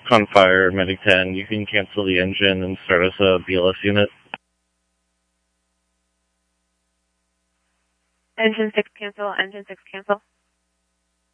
on fire, Medic 10. You can cancel the engine and start us a BLS unit. Engine 6 cancel, engine 6 cancel.